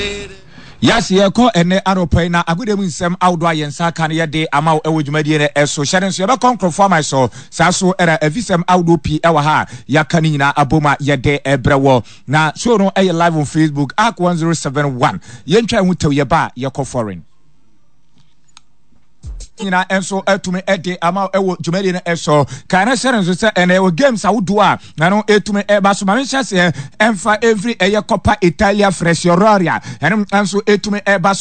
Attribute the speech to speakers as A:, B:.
A: Yes, ye call ene aropa na agudemu nsem awdo ayensa kan ye de ama ewo dwumadie ne eso hyere nso ye be konkrofo my so saso era avisem awdo pi ewa ha yakani nyina aboma ye de ebrewo na show no live on Facebook arc 1071 ye ntwa hu tew ye ba ye ko foreign nyina enso etumi ede ama ewo dwumadie ne eso kana hyere nso se ene ewo games awdo a na no etumi eba so ma menhye se emfa every eye copa Italia fresh roria enso etumi eba